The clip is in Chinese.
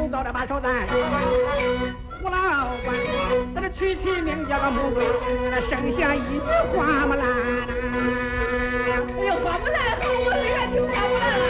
又搞了把手簪。胡老官，他这娶妻名叫个穆桂，生下一朵花木兰。